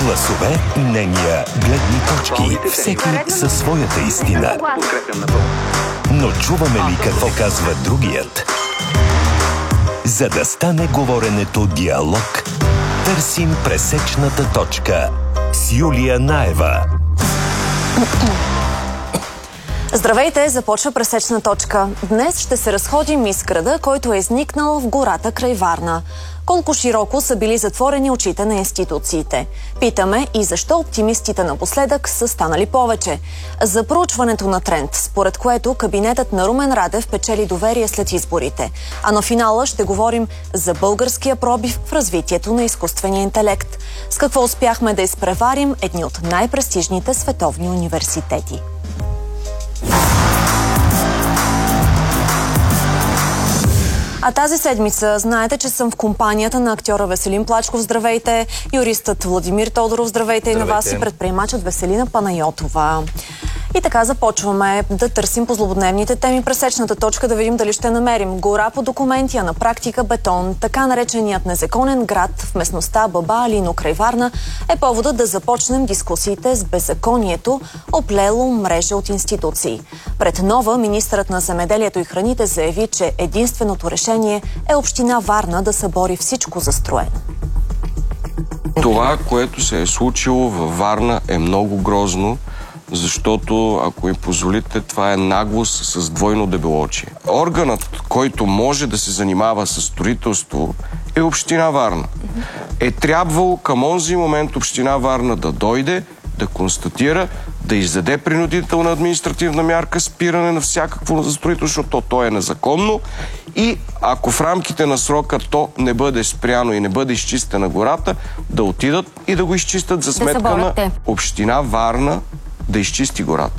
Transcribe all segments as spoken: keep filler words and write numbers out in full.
Гласове, мнения, гледни точки. Всеки със своята истина. Но чуваме ли какво казва другият? За да стане говоренето диалог, търсим пресечната точка с Юлия Наева. Здравейте, започва пресечна точка. Днес ще се разходим из града, който е изникнал в гората край Варна. Колко широко са били затворени очите на институциите? Питаме и защо оптимистите напоследък са станали повече. За проучването на тренд, според което кабинетът на Румен Радев печели доверие след изборите. А на финала ще говорим за българския пробив в развитието на изкуствения интелект. С какво успяхме да изпреварим едни от най-престижните световни университети. А тази седмица знаете, че съм в компанията на актьора Веселин Плачков. Здравейте! Юристът Владимир Тодоров. Здравейте, Здравейте. И на вас и предприемачът Веселина Панайотова. И така започваме да търсим по злободневните теми пресечната точка, да видим дали ще намерим. Гора по документи, а на практика бетон. Така нареченият незаконен град в местността Баба Алино край Варна е повода да започнем дискусиите с беззаконието, оплело мрежа от институции. Пред Нова министърът на земеделието и храните заяви, че единственото решение е община Варна да събори всичко застроено. Това, което се е случило във Варна, е много грозно, защото, ако им позволите, това е наглост с двойно дебелоочие. Органът, който може да се занимава с строителство, е община Варна. Е трябвало към онзи момент община Варна да дойде, да констатира, да издаде принудителна административна мярка, спиране на всякакво строителство, защото то е незаконно, и ако в рамките на срока то не бъде спряно и не бъде изчистена гората, да отидат и да го изчистят за сметка на община Варна да изчисти гората.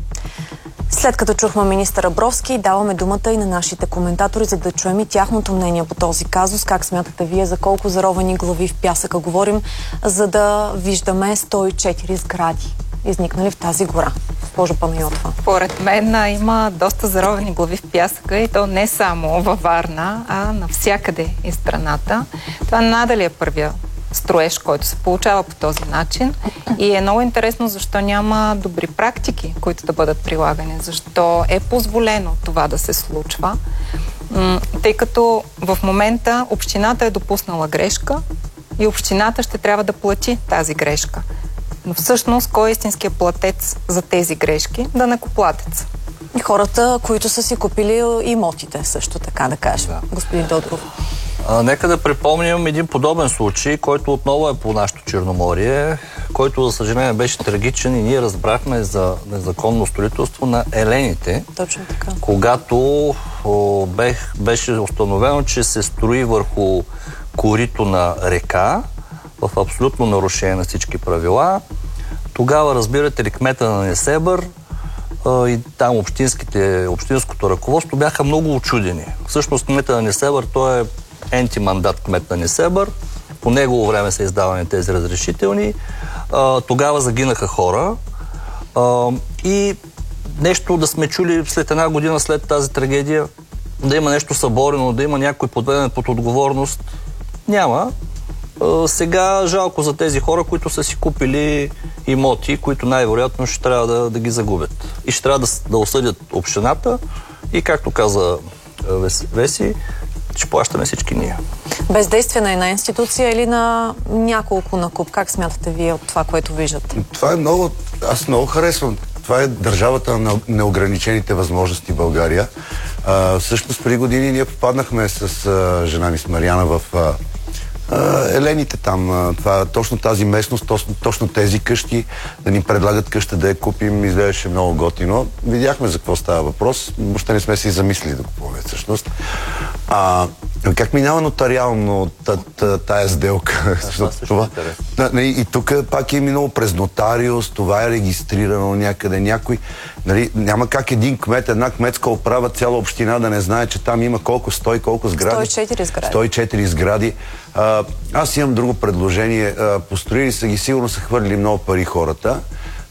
След като чухме министър Абровски, даваме думата и на нашите коментатори, за да чуем и тяхното мнение по този казус. Как смятате вие, за колко заровени глави в пясъка говорим, за да виждаме сто и четири сгради, изникнали в тази гора? Госпожо Панайотова. Поред мен има доста заровени глави в пясъка, и то не само във Варна, а навсякъде из страната. Това надали е първия строеж, който се получава по този начин. И е много интересно защо няма добри практики, които да бъдат прилагани. Защо е позволено това да се случва. Тъй като в момента общината е допуснала грешка и общината ще трябва да плати тази грешка. Но всъщност, кой е истинският платец за тези грешки? Данъкоплатец. И хората, които са си купили имотите, също така да кажем. Да. Господин Тодоров. А, нека да припомним един подобен случай, който отново е по нашото Черноморие, който, за съжаление, беше трагичен, и ние разбрахме за незаконно строителство на елените. Точно така. Когато о, бех, беше установено, че се строи върху корито на река, в абсолютно нарушение на всички правила. Тогава, разбирате ли, кмета на Несебър а, и там общинските, общинското ръководство бяха много учудени. Всъщност кмета на Несебър, той е ентимандат кмет на Несебър. По негово време са издавани тези разрешителни. А, тогава загинаха хора. А, и нещо да сме чули след една година след тази трагедия, да има нещо съборено, да има някой подведен под отговорност, няма. А, сега жалко за тези хора, които са си купили имоти, които най-вероятно ще трябва да, да ги загубят. И ще трябва да, да осъдят общината и, както каза Веси, ще плащаме всички ние. Бездействие на една институция или на няколко накуп? Как смятате вие от това, което виждате? Това е много... Аз много харесвам. Това е държавата на неограничените възможности в България. А, всъщност, преди години ние попаднахме с а, жена ми, с Мариана, в а, а, елените там. А, това, точно тази местност, точно, точно тези къщи, да ни предлагат къща да я купим, изглеждаше много готино. Видяхме за какво става въпрос. Въобще не сме си замислили да купуваме всъщност. А, как минава нотариално тая сделка? Това, това, и тук пак е минало през нотариус, това е регистрирано някъде. Някой, нали, няма как един кмет, една кметска управа, цяла община да не знае, че там има колко сто и колко сгради. сто и четири сгради. сто и четири сгради. А, аз имам друго предложение. А, построили са ги, сигурно са хвърли много пари хората.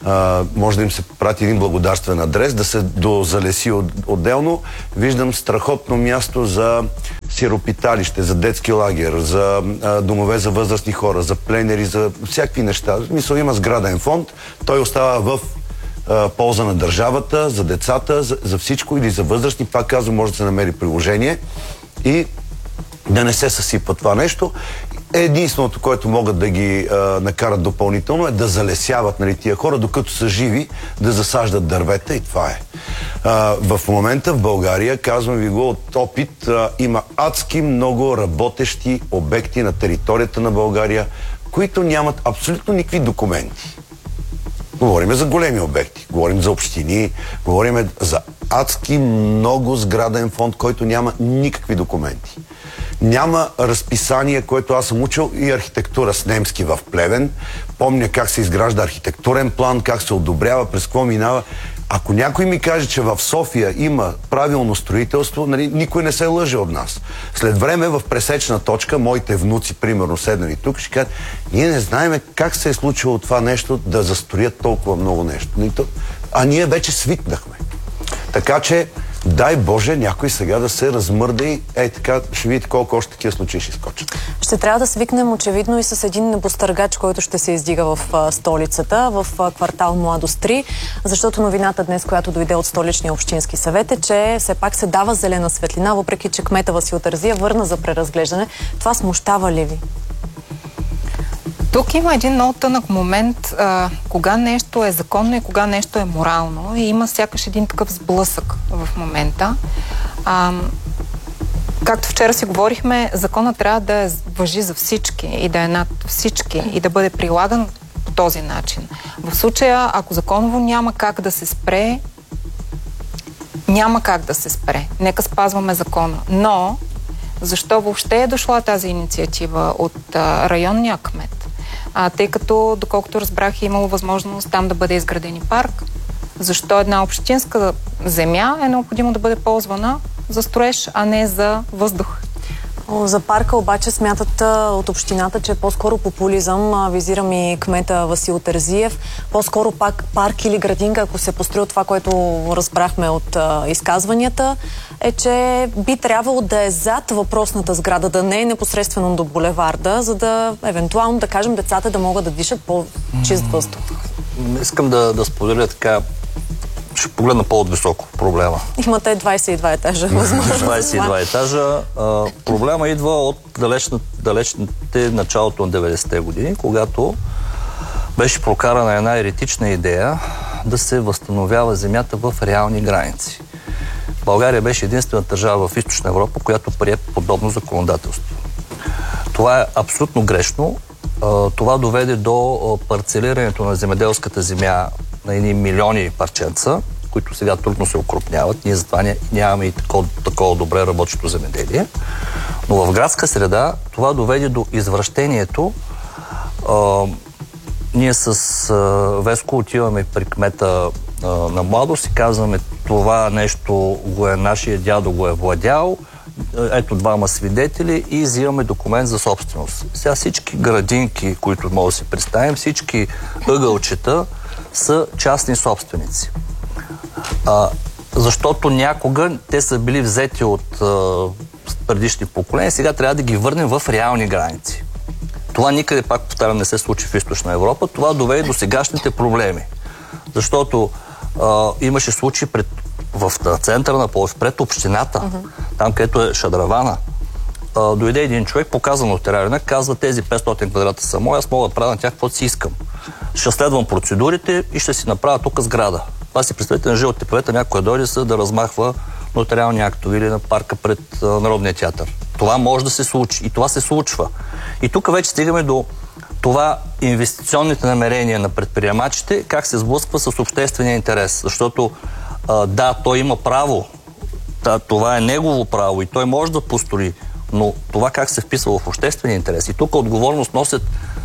а, може да им се прати един благодарствен адрес, да се дозалеси от, отделно. Виждам страхотно място за сиропиталище, за детски лагер, за а, домове за възрастни хора, за пленери, за всякакви неща. Мисля, има сграден фонд, той остава в а, полза на държавата, за децата, за, за всичко или за възрастни. Пак казвам, може да се намери приложение и да не се съсипва това нещо. Единственото, което могат да ги а, накарат допълнително, е да залесяват, нали, тия хора, докато са живи, да засаждат дървета и това е. А, в момента в България, казвам ви го от опит, а, има адски много работещи обекти на територията на България, които нямат абсолютно никакви документи. Говорим за големи обекти, говорим за общини, говорим за адски много сграден фонд, който няма никакви документи. Няма разписание, което аз съм учил и архитектура с немски в Плевен. Помня как се изгражда архитектурен план, как се одобрява, през какво минава. Ако някой ми каже, че в София има правилно строителство, нали, никой не се лъже от нас. След време в пресечна точка, моите внуци, примерно, седнали тук, ще кажат, ние не знаем как се е случило това нещо да застроят толкова много нещо. А ние вече свикнахме. Така че, дай Боже, някой сега да се размърда и ей така, ще видите колко още такива случаи ще изкочат. Ще трябва да свикнем очевидно и с един небостъргач, който ще се издига в а, столицата, в а, квартал Младост три, защото новината днес, която дойде от столичния общински съвет, е, че все пак се дава зелена светлина, въпреки че кмета Васил Терзия върна за преразглеждане. Това смущава ли ви? Тук има един много тънък момент, а, кога нещо е законно и кога нещо е морално. И има сякаш един такъв сблъсък в момента. А, както вчера си говорихме, закона трябва да е, важи за всички и да е над всички и да бъде прилаган по този начин. В случая, ако законово няма как да се спре, няма как да се спре. Нека спазваме закона. Но, защо въобще е дошла тази инициатива от а, районния кмет? А, тъй като, доколкото разбрах, е имало възможност там да бъде изграден и парк. Защо една общинска земя е необходимо да бъде ползвана за строеж, а не за въздух? За парка обаче смятат от общината, че е по-скоро популизъм. Визирам и кмета Васил Терзиев. По-скоро пак парк или градинка, ако се построи от това, което разбрахме от а, изказванията, е, че би трябвало да е зад въпросната сграда, да не е непосредствено до булеварда, за да, евентуално, да кажем, децата да могат да дишат по-чист въздух. Искам да, да споделя така, ще погледна по-отвисоко проблема. Имате двайсет и два етажа, възможно. двайсет и два етажа. А, проблема идва от далечна, далечните началото на деветдесетте години, когато беше прокарана една еретична идея да се възстановява земята в реални граници. България беше единствената държава в Източна Европа, която прие подобно законодателство. Това е абсолютно грешно. А, това доведе до парцелирането на земеделската земя на едни милиони парченца, които сега трудно се окрупняват. Ние затова нямаме и такова, такова добре работещо земеделие. Но в градска среда това доведе до извращението. А, ние с а, Веско отиваме при кмета а, на Младост и казваме, това нещо го е нашия дядо го е владял, ето двама свидетели и взимаме документ за собственост. Сега всички градинки, които може да си представим, всички ъгълчета са частни собственици. А, защото някога те са били взети от а, предишни поколения, сега трябва да ги върнем в реални граници. Това никъде, пак повтарям, не се случи в Източна Европа. Това доведе до сегашните проблеми. Защото а, имаше случаи пред, в центъра на Пловдив, пред общината, uh-huh. там където е шадравана. А, дойде един човек, показан от терарина, казва, тези петстотин квадрата са мои, аз мога да правя на тях каквото си искам. Ще следвам процедурите и ще си направя тук сграда. Това си представете на жълтите павета, някой дойде са да размахва нотариални актове или на парка пред а, Народния театър. Това може да се случи и това се случва. И тук вече стигаме до това инвестиционните намерения на предприемачите, как се сблъсква с обществения интерес. Защото а, да, той има право, да, това е негово право и той може да построи, но това как се вписва в обществения интерес. И тук отговорност носят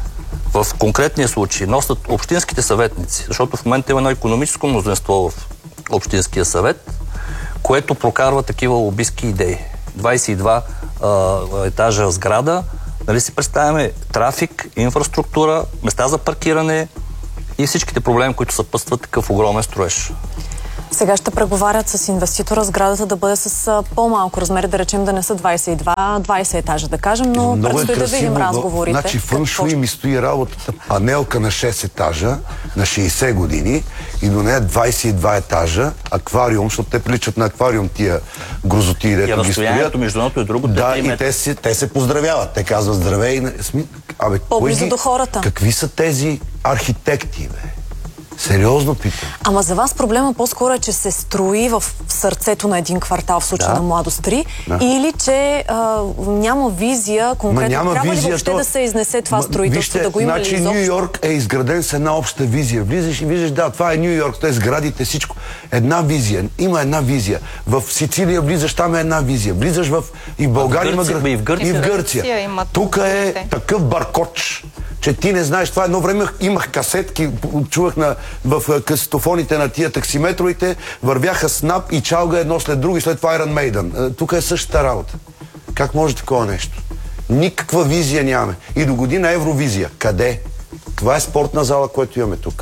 в конкретния случай, носят общинските съветници, защото в момента има едно икономическо мнозинство в Общинския съвет, което прокарва такива лобистки идеи. двайсет и два а, етажа сграда, нали си представяме трафик, инфраструктура, места за паркиране и всичките проблеми, които съпътстват такъв огромен строеж. Сега ще преговарят с инвеститора сградата да бъде с по-малко размери, да речем да не са двайсет и два, двайсет етажа, да кажем, но много предстои е да видим разговорите. Значи фъншуй ми стои работата, панелка на шест етажа, на шейсет години и до нея двайсет и два етажа, аквариум, защото те приличат на аквариум тия грозотии, дето ги стоят. Между едното и другото. Да, и те, си, те се поздравяват. Те казват здравей. Абе, по-близо ги... до хората. Какви са тези архитекти, бе? Сериозно питам. Ама за вас проблема по-скоро е, че се строи в сърцето на един квартал, в случая да. на Младост три, да. или че а, няма визия конкретно. Няма трябва визия, ли въобще то... да се изнесе това Ма, строителство, вижте, да го има значи, ли изобщо? Ню Йорк е изграден с една обща визия. Влизаш и виждаш, да, това е Ню Йорк, те сградите, всичко. Една визия. Има една визия. В Сицилия влизаш, там е една визия. Влизаш в... И в България има град. И в Гърция. И в Гърция. Тук е такъв баркоч, че ти не знаеш. Това едно време имах касетки, чувах на, в касетофоните на тия таксиметровите, вървяха Снап и Чалга едно след друго и след това Iron Maiden. Тук е същата работа. Как може такова нещо? Никаква визия нямаме. И до година Евровизия. Къде? Това е спортна зала, която имаме тук.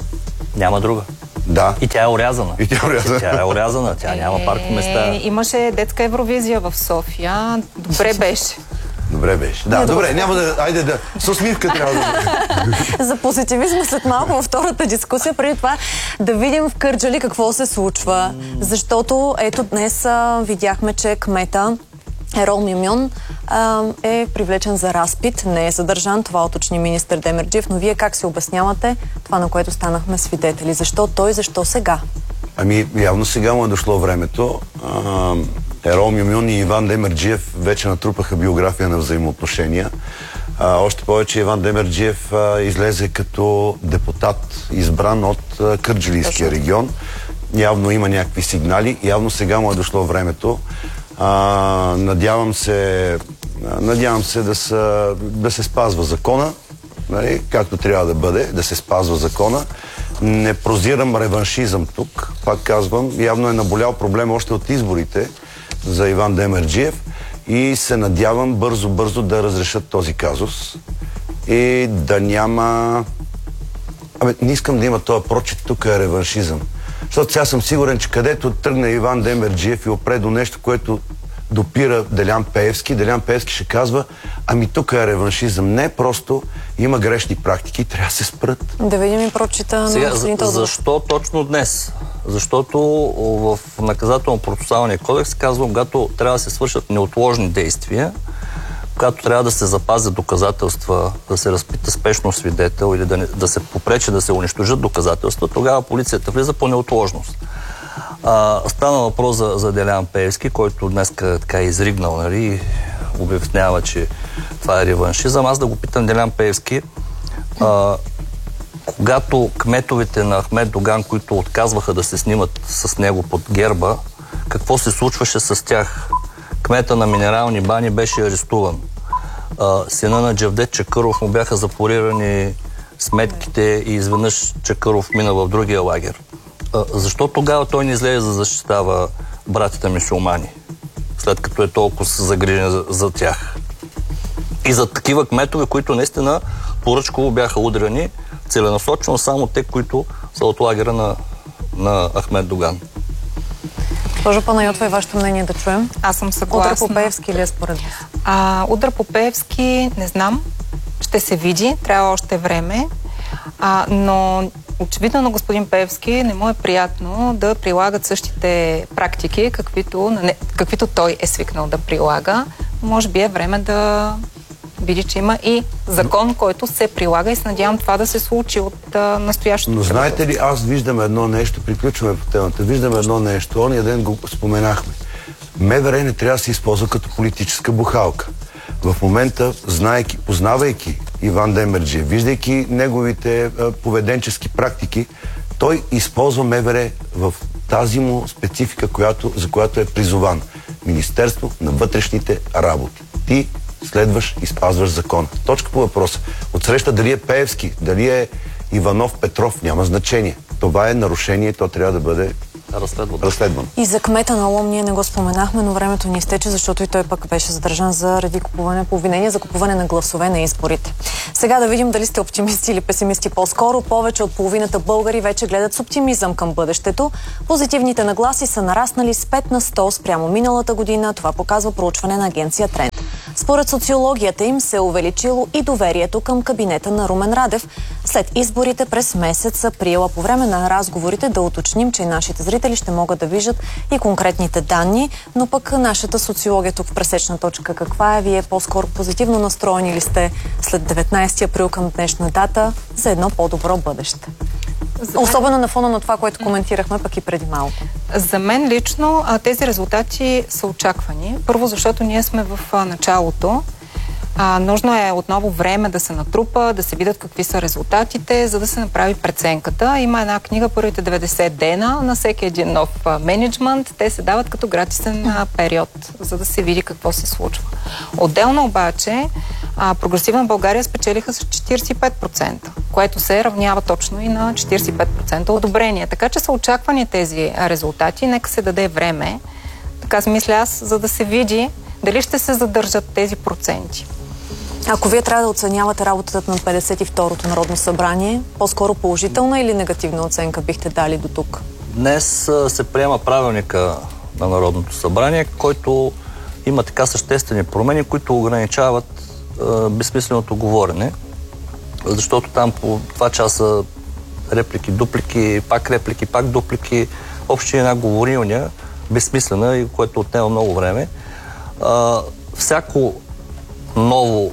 Няма друга. Да. И тя е орязана. И тя е орязана. И тя е орязана. Тя няма парко места. Имаше детска Евровизия в София. Добре беше. Добре беше. Да, добре, добре, няма да... Айде да... С усмивка трябва да... За позитивизма след малко във втората дискусия, преди това да видим в Кърджали какво се случва. Защото ето днес а, видяхме, че кмета Ерол Мюмюн а, е привлечен за разпит, не е задържан, това уточни министър Демерджиев, но вие как се обяснявате това, на което станахме свидетели? Защо той, защо сега? Ами, явно сега му е дошло времето. А, Ерол Мюмюн и Иван Демерджиев вече натрупаха биография на взаимоотношения. А, още повече Иван Демерджиев а, излезе като депутат, избран от а, Кърджалийския регион. Явно има някакви сигнали. Явно сега му е дошло времето. А, надявам се, надявам се да, са, да се спазва закона, нали, както трябва да бъде, да се спазва закона. Не прозирам реваншизъм тук, пак казвам. Явно е наболял проблем още от изборите за Иван Демерджиев и се надявам бързо-бързо да разрешат този казус и да няма... Абе, не искам да има този прочит, тук е реваншизъм. Защото сега съм сигурен, че където тръгне Иван Демерджиев и опре до нещо, което допира Делян Пеевски, Делян Пеевски ще казва, ами тук е реваншизъм. Не, просто има грешни практики, трябва да се спрат. Да видим и прочита сега, на господин Тодоров. Защо точно днес? Защото в наказателно-процесуалния кодекс казвам, когато трябва да се свършат неотложни действия, когато трябва да се запазят доказателства, да се разпита спешно свидетел или да, не, да се попречи да се унищожат доказателства, тогава полицията влиза по неотложност. А, стана въпрос за, за Делян Пеевски, който днес така е изригнал, нали, обяснява, че това е реваншизъм. Аз да го питам Делян Пеевски, а, когато кметовете на Ахмед Доган, които отказваха да се снимат с него под герба, какво се случваше с тях? Кмета на Минерални бани беше арестуван. А, сина на Джевдет Чакъров му бяха запорирани сметките и изведнъж Чакъров мина в другия лагер. А, защо тогава той не излезе да защитава братите мюсюлмани, след като е толкова загрижен за, за тях? И за такива кметове, които наистина поръчково бяха удрани целенасочено, само те, които са от лагера на, на Ахмед Доган. Госпожо Панайотова, и вашето мнение да чуем. Аз съм съгласна. Удар по Пеевски или е според вас? А, удар по Пеевски, не знам. Ще се види. Трябва още време. А, но очевидно на господин Пеевски не му е приятно да прилагат същите практики, каквито, не, каквито той е свикнал да прилага. Може би е време да види, че има и закон, който се прилага и се надявам това да се случи от а, настоящото. Но знаете ли, аз виждам едно нещо, приключваме по темата, виждам едно нещо, ония ден го споменахме. МВР не трябва да се използва като политическа бухалка. В момента, знаейки, познавайки Иван Демерджиев, виждайки неговите а, поведенчески практики, той използва МВР в тази му специфика, която, за която е призован. Министерство на вътрешните работи. Ти следваш и спазваш закона. Точка по въпроса. Отсреща дали е Пеевски, дали е Иванов, Петров, няма значение. Това е нарушение и то трябва да бъде разследван. разследван. И за кмета на Лом ние не го споменахме, но времето ни изтече, защото и той пък беше задържан заради купуване, по обвинение за купуване на гласове на изборите. Сега да видим дали сте оптимисти или песимисти по-скоро. Повече от половината българи вече гледат с оптимизъм към бъдещето. Позитивните нагласи са нараснали с пет на сто спрямо миналата година. Това показва проучване на агенция Тренд. Според социологията им се е увеличило и доверието към кабинета на Румен Радев след изборите през месец април. По време на разговорите да уточним, че нашите зрители ще могат да виждат и конкретните данни, но пък нашата социология тук в пресечна точка каква е? Вие по-скоро позитивно настроени ли сте след деветнайсети април към днешна дата за едно по-добро бъдеще? За Особено мен... на фона на това, което коментирахме пък и преди малко. За мен лично тези резултати са очаквани. Първо, защото ние сме в началото. А, нужно е отново време да се натрупа, да се видят какви са резултатите, за да се направи преценката. Има една книга, първите деветдесет дена на всеки един нов менеджмент. Те се дават като гратисен а, период, за да се види какво се случва. Отделно обаче, а, Прогресивна България спечелиха с четирийсет и пет процента, което се равнява точно и на четирийсет и пет процента одобрение. Така че са очаквани тези резултати. Нека се даде време, така си мисля аз, за да се види дали ще се задържат тези проценти. Ако вие трябва да оценявате работата на петдесет и второто Народно събрание, по-скоро положителна или негативна оценка бихте дали до тук? Днес се приема правилника на Народното събрание, който има така съществени промени, които ограничават е, безсмисленото говорене, защото там по два часа реплики, дуплики, пак реплики, пак дуплики, общо една говорилня, безсмислена и което отнема много време. Е, всяко ново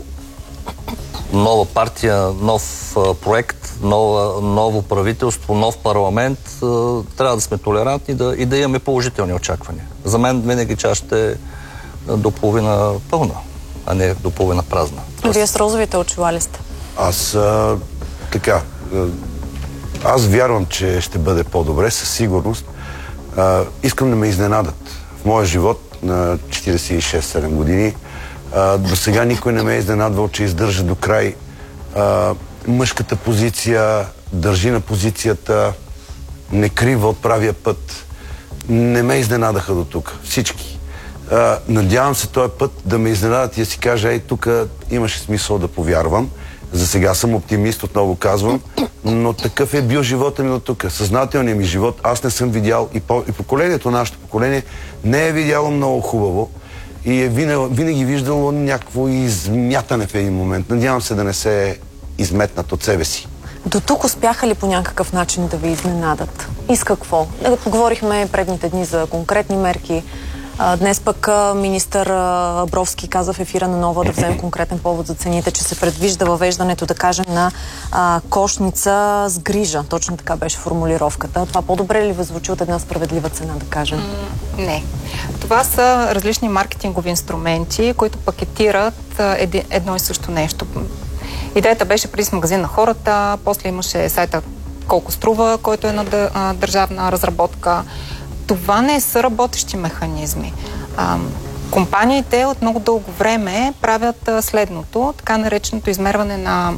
нова партия, нов а, проект, нова, ново правителство, нов парламент, а, трябва да сме толерантни да, и да имаме положителни очаквания. За мен винаги чашата е до половина пълна, а не до половина празна. Вие с розовите очила ли сте? Аз а, така, а, аз вярвам, че ще бъде по-добре, със сигурност. А, искам да ме изненадат. В моя живот на четирийсет и шест седем години Uh, до сега никой не ме е изненадвал, че издържа до край uh, мъжката позиция, държи на позицията, не крива от правия път. Не ме изненадаха до тук. Всички. Uh, надявам се този път да ме изненадат и да си кажа, ей, тук имаше смисъл да повярвам. За сега съм оптимист, отново казвам, но такъв е бил живота ми до тук. Съзнателният ми живот, аз не съм видял и, по, и поколението, нашето поколение, не е видяло много хубаво. И е винаги, винаги виждало някакво измятане в един момент. Надявам се да не се е изметнат от себе си. До тук успяха ли по някакъв начин да ви изненадат? И с какво? Поговорихме предните дни за конкретни мерки. Днес пък министър Абровски каза в ефира на Нова да вземе конкретен повод за цените, че се предвижда въвеждането, да кажем, на а, кошница с грижа. Точно така беше формулировката. Това по-добре ли ви звучи от една справедлива цена, да кажем? Mm, не. Това са различни маркетингови инструменти, които пакетират еди, едно и също нещо. Идеята беше преди с магазин на хората, после имаше сайта колко струва, който е на държавна разработка. Това не са работещи механизми. А, компаниите от много дълго време правят а, следното, така нареченото измерване на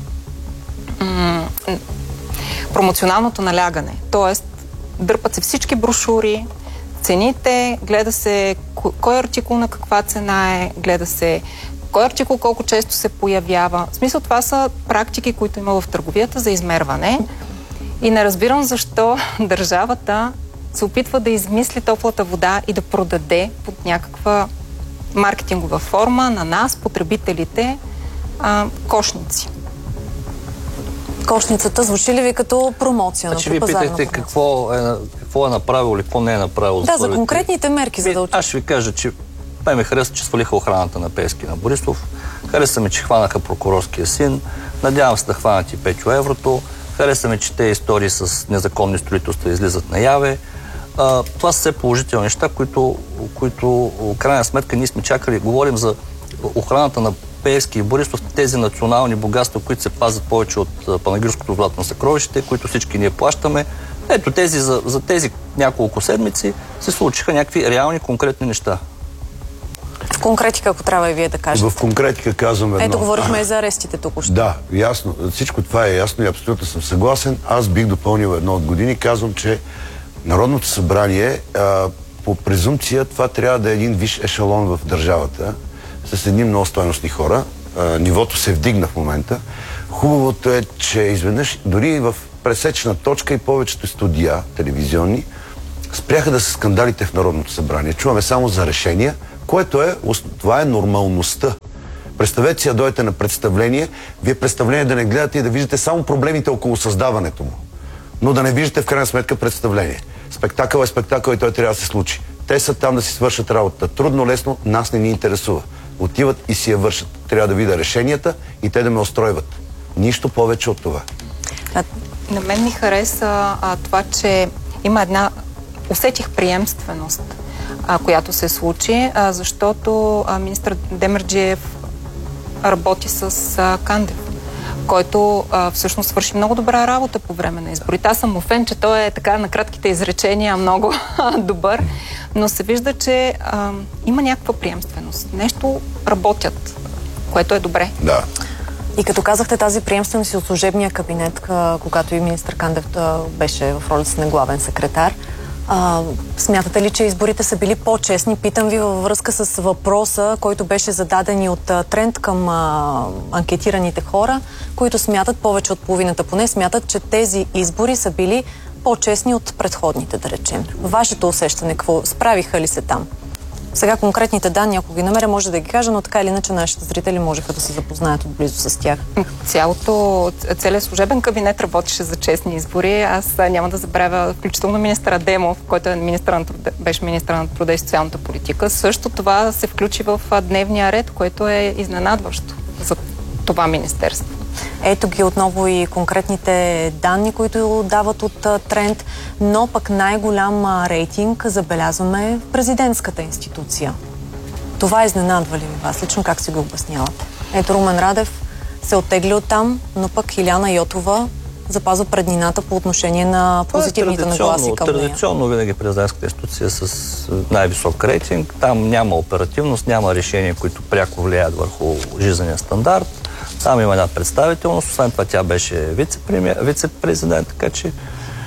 м- промоционалното налягане. Тоест, дърпат се всички брошури, цените, гледа се кой артикул на каква цена е, гледа се кой артикул колко често се появява. В смисъл, това са практики, които има в търговията за измерване. И не разбирам защо държавата се опитва да измисли топлата вода и да продаде под някаква маркетингова форма на нас, потребителите, а, кошници. Кошницата звучи ли ви като промоция? Значи ви питахте какво е, какво е направил или какво не е направил. Да, за конкретните мерки, за да учи. Аз ще ви кажа, че ме ме хареса, че свалиха охраната на Пеевски на Борисов. Хареса ми, че хванаха прокурорския син. Надявам се да хванат и Петю Еврото. Хареса ми, че те истории с незаконни строителства излизат наяве. А, това са все положителни неща, които, които в крайна сметка ние сме чакали. Говорим за охраната на Пеевски и Борисов, тези национални богатства, които се пазят повече от Панагюрското златно съкровище, които всички ние плащаме. Ето тези, за, за тези няколко седмици се случиха някакви реални, конкретни неща. В конкретика, ако трябва и вие да кажете. В конкретика казвам едно. Ето, говорихме и за арестите тук. Да, ясно. Всичко това е ясно и абсолютно съм съгласен. Аз бих допълнил едно от години. Казвам, че Народното събрание, а, по презумпция, това трябва да е един висш ешелон в държавата, с едни много стойностни хора. А, нивото се вдигна в момента. Хубавото е, че изведнъж, дори в пресечна точка и повечето студия телевизионни, спряха да са скандалите в Народното събрание. Чуваме само за решения, което е, това е нормалността. Представете си, да дойдете на представление, вие представление да не гледате и да виждате само проблемите около създаването му. Но да не виждате в крайна сметка представление. Спектакъл е спектакъл и той трябва да се случи. Те са там да си свършат работа. Трудно, лесно, нас не ни интересува. Отиват и си я вършат. Трябва да видя решенията и те да ме устройват. Нищо повече от това. На мен ми хареса а, това, че има една... Усетих приемственост, а, която се случи, а, защото а, министър Демерджиев работи с а, Кандев, който а, всъщност свърши много добра работа по време на изборите. Аз съм офен, че той е така на кратките изречения много добър, но се вижда, че а, има някаква приемственост. Нещо работят, което е добре. Да. И като казахте тази приемственост от служебния кабинет, когато и министър Кандев беше в ролята си на главен секретар, А, смятате ли, че изборите са били по-честни? Питам ви във връзка с въпроса, който беше зададен и от а, Тренд към а, анкетираните хора, които смятат, повече от половината поне, смятат, че тези избори са били по-честни от предходните, да речем. Вашето усещане, какво справиха ли се там? Сега конкретните данни, ако ги намеря, може да ги кажа, но така или иначе нашите зрители можеха да се запознаят отблизо с тях. Цялото, целият служебен кабинет работеше за честни избори. Аз няма да забравя, включително министър Адемов, който е министър на труда, беше министър на труда и социалната политика. Също това се включи в дневния ред, което е изненадващо за това министерство. Ето ги отново и конкретните данни, които дават от Тренд, но пък най-голям рейтинг забелязваме в президентската институция. Това изненадва ли ви вас? Лично как си го обяснявате? Ето Румен Радев се оттегли оттам, но пък Илияна Йотова запазва преднината по отношение на позитивните нагласи към нея. Традиционно винаги президентската институция с най-висок рейтинг. Там няма оперативност, няма решения, които пряко влияят върху жизнения стандарт. Там има една представителност, освен това тя беше вице-президент, така че е,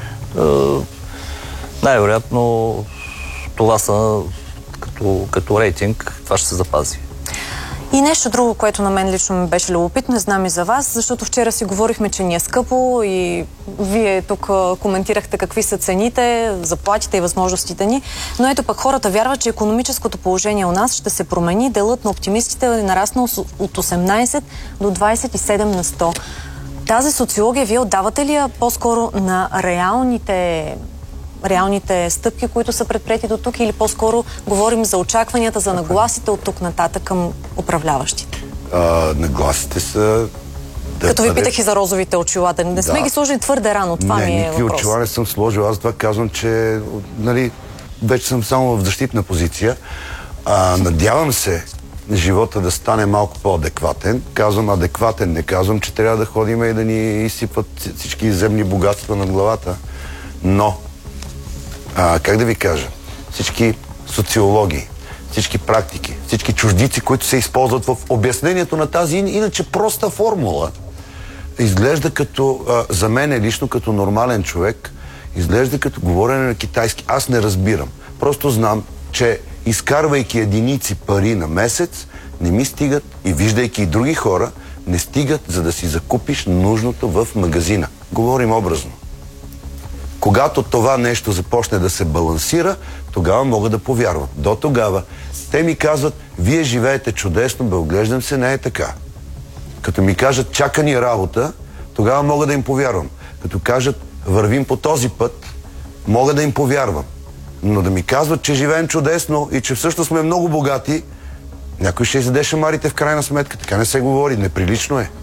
най-вероятно това са като, като рейтинг, това ще се запази. И нещо друго, което на мен лично ми беше любопитно, не знам и за вас, защото вчера си говорихме, че ни е скъпо и вие тук коментирахте какви са цените, заплатите и възможностите ни, но ето пък хората вярват, че икономическото положение у нас ще се промени, делът на оптимистите е нараснал от осемнайсет до двайсет и седем на сто. Тази социология вие отдавате ли я по-скоро на реалните реалните стъпки, които са предприети до тук, или по-скоро говорим за очакванията, за нагласите от тук нататък към управляващите? А, нагласите са... Да, Като ви бъде... питах и за розовите очила, да не да. сме ги сложили твърде рано, това не, ми е никакви въпрос. очила не съм сложил, аз това казвам, че нали, вече съм само в защитна позиция. А, надявам се живота да стане малко по-адекватен. Казвам адекватен, не казвам, че трябва да ходим и да ни изсипват всички земни богатства на главата. Но А, как да ви кажа, всички социологии, всички практики, всички чуждици, които се използват в обяснението на тази иначе проста формула, изглежда като, а, за мен е лично като нормален човек, изглежда като говорене на китайски. Аз не разбирам. Просто знам, че изкарвайки единици пари на месец, не ми стигат и виждайки и други хора, не стигат, за да си закупиш нужното в магазина. Говорим образно. Когато това нещо започне да се балансира, тогава мога да повярвам. До тогава те ми казват, вие живеете чудесно, бе, оглеждам се, не е така. Като ми кажат, чака ни работа, тогава мога да им повярвам. Като кажат, вървим по този път, мога да им повярвам. Но да ми казват, че живеем чудесно и че всъщност сме много богати, някой ще изяде шамарите в крайна сметка. Така не се говори, неприлично е.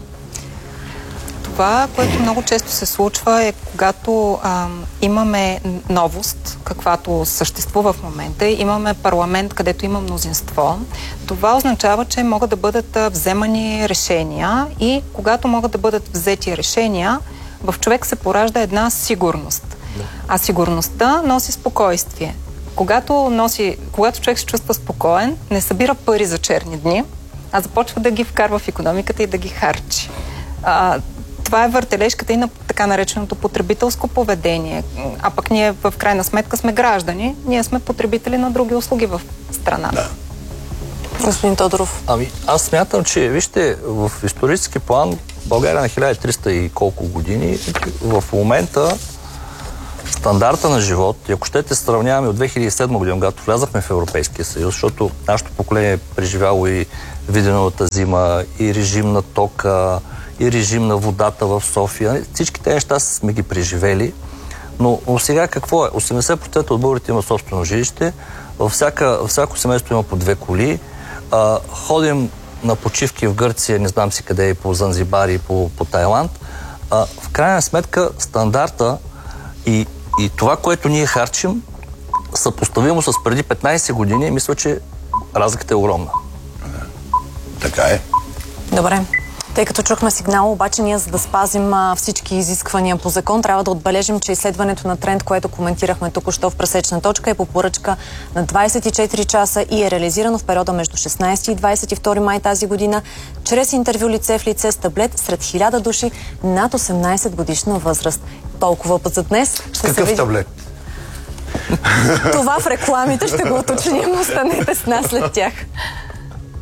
Това, което много често се случва е, когато а, имаме новост, каквато съществува в момента, имаме парламент, където има мнозинство, това означава, че могат да бъдат а, вземани решения и когато могат да бъдат взети решения, в човек се поражда една сигурност. А сигурността носи спокойствие. Когато, носи, когато човек се чувства спокоен, не събира пари за черни дни, а започва да ги вкарва в икономиката и да ги харчи. А, това е въртележката и на така нареченото потребителско поведение. А пък ние в крайна сметка сме граждани, ние сме потребители на други услуги в страната. Да. Господин Тодоров. Ами, аз смятам, че, вижте, в исторически план България на хиляда и триста и колко години, в момента стандарта на живот, и ако щете сравняваме от две хиляди и седма година, когато влязахме в Европейския съюз, защото нашето поколение е преживяло и Виденовата зима, и режим на тока, и режим на водата в София. Всички тези неща сме ги преживели. Но, но сега какво е? осемдесет процента от българите има собствено жилище, във всяка, всяко семейство има по две коли, а, ходим на почивки в Гърция, не знам си къде, и по Занзибар, и по, по Тайланд. А, в крайна сметка стандарта и, и това, което ние харчим, съпоставимо с преди петнайсет години, мисля, че разликата е огромна. Така е. Добре. Тъй като чухме сигнал, обаче ние, за да спазим а, всички изисквания по закон, трябва да отбележим, че изследването на тренд, което коментирахме току-що в пресечна точка, е по поръчка на двайсет и четири часа и е реализирано в периода между шестнайсети и двайсет и втори май тази година, чрез интервю лице в лице с таблет сред хиляда души над осемнайсет годишна възраст. Толкова път за днес. С какъв види... таблет? Това в рекламите ще го уточним. Останете с нас след тях.